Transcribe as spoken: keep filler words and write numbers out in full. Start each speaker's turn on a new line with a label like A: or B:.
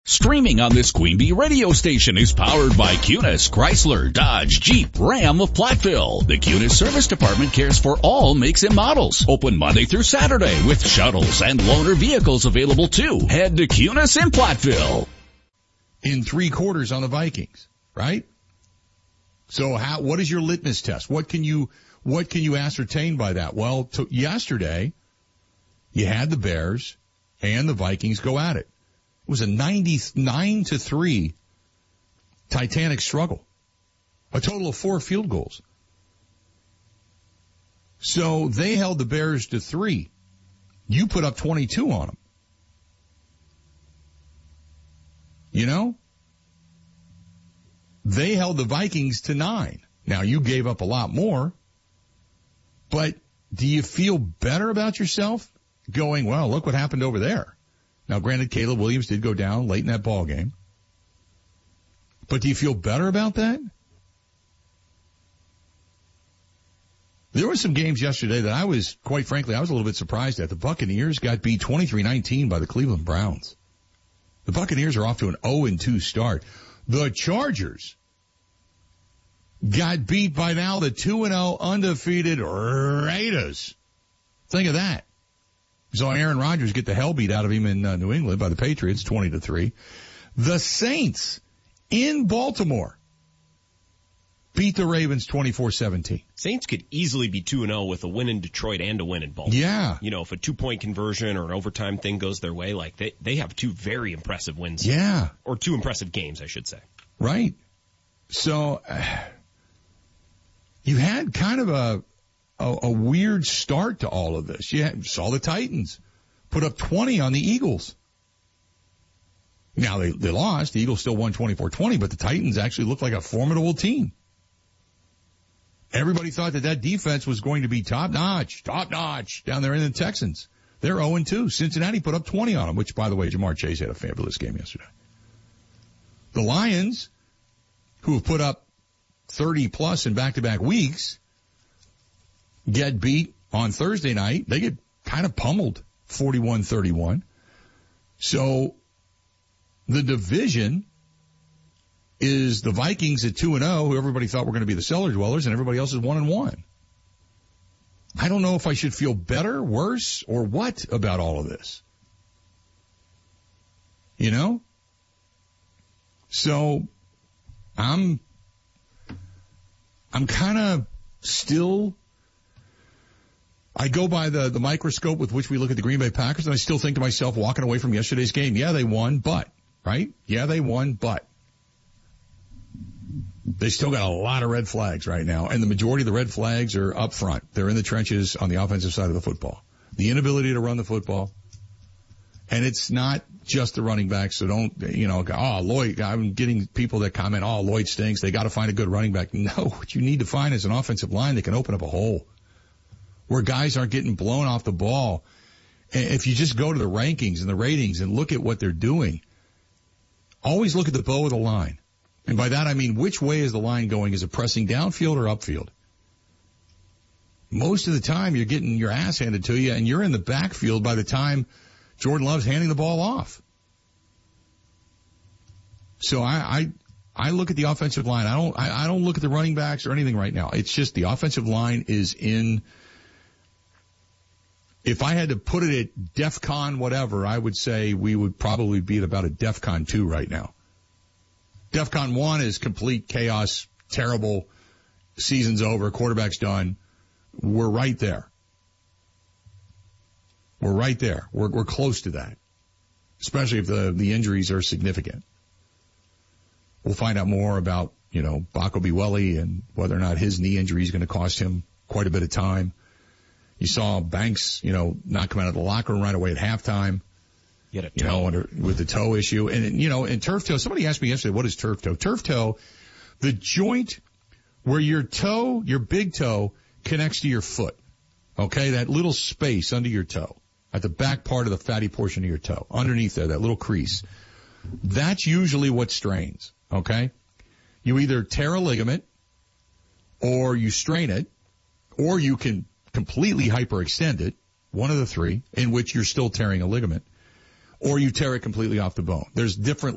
A: Streaming on this Queen Bee radio station is powered by Cunis, Chrysler, Dodge, Jeep, Ram of Platteville. The Cunis Service Department cares for all makes and models. Open Monday through Saturday with shuttles and loaner vehicles available too. Head to Cunis in Platteville.
B: In three quarters on the Vikings, right? So how, what is your litmus test? What can you, what can you ascertain by that? Well, to, yesterday, you had the Bears and the Vikings go at it. It was a ninety-nine to three Titanic struggle. A total of four field goals. So they held the Bears to three. You put up twenty-two on them. You know? They held the Vikings to nine. Now, you gave up a lot more. But do you feel better about yourself going, well, look what happened over there? Now, granted, Caleb Williams did go down late in that ball game. But do you feel better about that? There were some games yesterday that I was, quite frankly, I was a little bit surprised at. The Buccaneers got beat twenty-three nineteen by the Cleveland Browns. The Buccaneers are off to an oh and two start. The Chargers got beat by now the two and oh undefeated Raiders. Think of that. So Aaron Rodgers get the hell beat out of him in uh, New England by the Patriots, twenty to three. The Saints in Baltimore beat the Ravens twenty-four seventeen.
C: Saints could easily be two and oh with a win in Detroit and a win in Baltimore.
B: Yeah.
C: You know, if a two-point conversion or an overtime thing goes their way, like they, they have two very impressive wins.
B: Yeah.
C: Or two impressive games, I should say.
B: Right. So, uh, you had kind of a, a, a weird start to all of this. You had, saw the Titans put up twenty on the Eagles. Now, they, they lost. The Eagles still won twenty-four twenty, but the Titans actually looked like a formidable team. Everybody thought that that defense was going to be top-notch, top-notch down there in the Texans. They're oh and two. Cincinnati put up twenty on them, which, by the way, Jamar Chase had a fabulous game yesterday. The Lions, who have put up thirty-plus in back-to-back weeks, get beat on Thursday night. They get kind of pummeled forty-one thirty-one. So the division is the Vikings at two and oh, who everybody thought were going to be the cellar dwellers, and everybody else is one and one. I don't know if I should feel better, worse, or what about all of this. You know? So I'm I'm kind of still, I go by the, the microscope with which we look at the Green Bay Packers, and I still think to myself, walking away from yesterday's game, yeah, they won, but, right? Yeah, they won, but. They still got a lot of red flags right now, and the majority of the red flags are up front. They're in the trenches on the offensive side of the football. The inability to run the football. And it's not just the running back, so don't, you know, oh, Lloyd, I'm getting people that comment, oh, Lloyd stinks, they got to find a good running back. No, what you need to find is an offensive line that can open up a hole where guys aren't getting blown off the ball. And if you just go to the rankings and the ratings and look at what they're doing, always look at the bow of the line. And by that I mean, which way is the line going? Is it pressing downfield or upfield? Most of the time you're getting your ass handed to you, and you're in the backfield by the time Jordan Love's handing the ball off. So I, I, I look at the offensive line. I don't, I, I don't look at the running backs or anything right now. It's just the offensive line is in, if I had to put it at DEFCON whatever, I would say we would probably be at about a DEFCON two right now. DEFCON one is complete chaos, terrible, season's over, quarterback's done. We're right there. We're right there. We're, we're close to that, especially if the, the injuries are significant. We'll find out more about, you know, Baco Biweli and whether or not his knee injury is going to cost him quite a bit of time. You saw Banks, you know, not come out of the locker room right away at halftime.
C: You, you
B: know, under, with the toe issue. And, you know, and turf toe, somebody asked me yesterday, what is turf toe? Turf toe, the joint where your toe, your big toe, connects to your foot. Okay, that little space under your toe, at the back part of the fatty portion of your toe, underneath there, that little crease. That's usually what strains, okay? You either tear a ligament, or you strain it, or you can completely hyperextend it, one of the three, in which you're still tearing a ligament, or you tear it completely off the bone. There's different